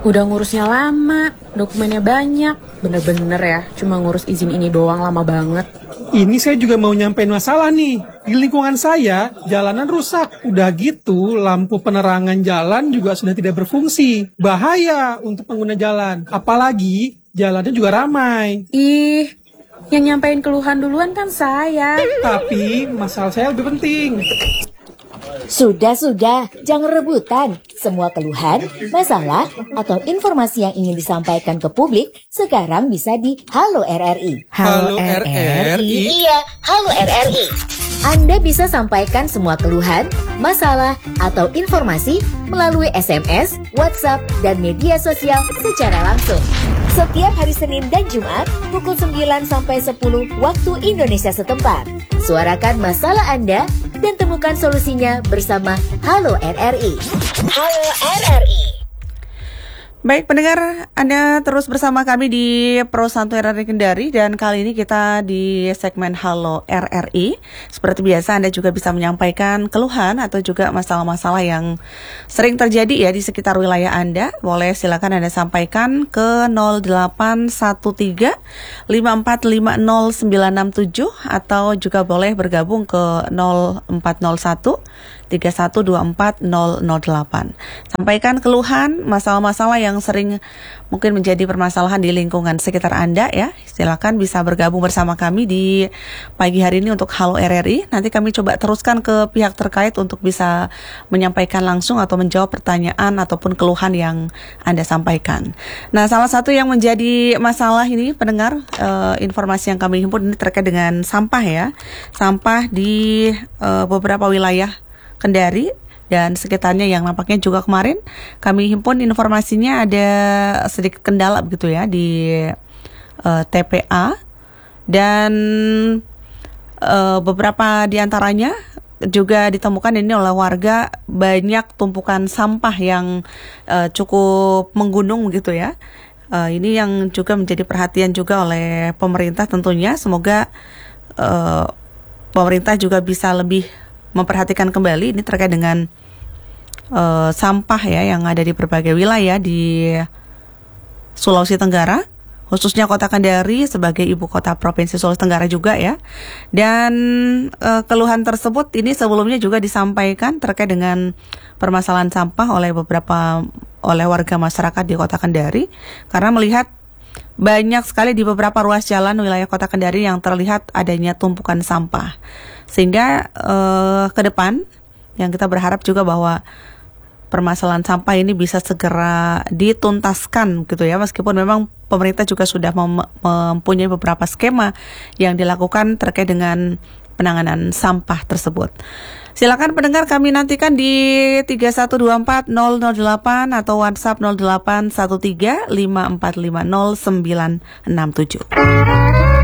Udah ngurusnya lama, dokumennya banyak. Bener-bener ya, cuma ngurus izin ini doang lama banget. Ini saya juga mau nyampein masalah nih. Di lingkungan saya, jalanan rusak. Udah gitu, lampu penerangan jalan juga sudah tidak berfungsi. Bahaya untuk pengguna jalan. Apalagi, jalannya juga ramai. Ih, yang nyampein keluhan duluan kan saya. Tapi, masalah saya lebih penting. Sudah, jangan rebutan. Semua keluhan, masalah, atau informasi yang ingin disampaikan ke publik sekarang bisa di Halo RRI. Halo RRI? Iya, Halo RRI. Anda bisa sampaikan semua keluhan, masalah, atau informasi melalui SMS, WhatsApp, dan media sosial secara langsung. Setiap hari Senin dan Jumat, pukul 9 sampai 10 waktu Indonesia setempat. Suarakan masalah Anda dan temukan solusinya bersama Halo RRI. Halo RRI. Baik pendengar, Anda terus bersama kami di Pro Santo RRI Kendari dan kali ini kita di segmen Halo RRI. Seperti biasa Anda juga bisa menyampaikan keluhan atau juga masalah-masalah yang sering terjadi ya di sekitar wilayah Anda. Boleh silakan Anda sampaikan ke 0813 5450967 atau juga boleh bergabung ke 0401 3124 008. Sampaikan keluhan, masalah-masalah yang sering mungkin menjadi permasalahan di lingkungan sekitar Anda ya. Silakan bisa bergabung bersama kami di pagi hari ini untuk Halo RRI. Nanti kami coba teruskan ke pihak terkait untuk bisa menyampaikan langsung atau menjawab pertanyaan ataupun keluhan yang Anda sampaikan. Nah, salah satu yang menjadi masalah ini pendengar, informasi yang kami himpun ini terkait dengan sampah ya. Sampah di beberapa wilayah Kendari dan sekitarnya yang nampaknya juga kemarin kami himpun informasinya ada sedikit kendala begitu ya di TPA dan beberapa diantaranya juga ditemukan ini oleh warga banyak tumpukan sampah yang cukup menggunung begitu ya. Ini yang juga menjadi perhatian juga oleh pemerintah tentunya. Semoga pemerintah juga bisa lebih memperhatikan kembali ini terkait dengan sampah ya yang ada di berbagai wilayah di Sulawesi Tenggara, khususnya Kota Kendari sebagai ibu kota Provinsi Sulawesi Tenggara juga ya. Dan keluhan tersebut ini sebelumnya juga disampaikan terkait dengan permasalahan sampah oleh warga masyarakat di Kota Kendari karena melihat banyak sekali di beberapa ruas jalan wilayah Kota Kendari yang terlihat adanya tumpukan sampah. Sehingga ke depan yang kita berharap juga bahwa permasalahan sampah ini bisa segera dituntaskan gitu ya, meskipun memang pemerintah juga sudah mempunyai beberapa skema yang dilakukan terkait dengan penanganan sampah tersebut. Silakan pendengar kami nantikan di 3124 008 atau WhatsApp 0813 5450967.